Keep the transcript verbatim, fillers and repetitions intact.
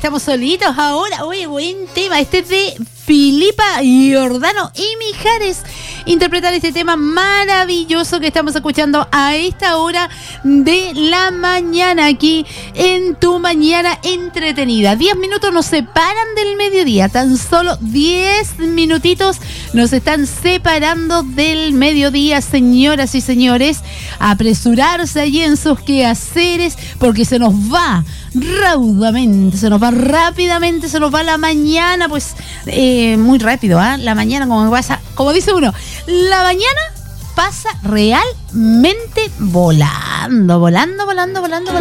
estamos solitos ahora. Oye, buen tema. Este es de Filipa Giordano y Mijares. Interpretar este tema maravilloso que estamos escuchando a esta hora de la mañana aquí en Tu Mañana Entretenida. Diez minutos nos separan del mediodía. Tan solo diez minutitos nos están separando del mediodía, señoras y señores. Apresurarse allí en sus quehaceres porque se nos va raudamente, se nos va rápidamente, se nos va la mañana, pues eh, muy rápido, ¿ah? ¿eh? La mañana, como pasa, como dice uno, la mañana pasa realmente volando, volando, volando, volando, volando.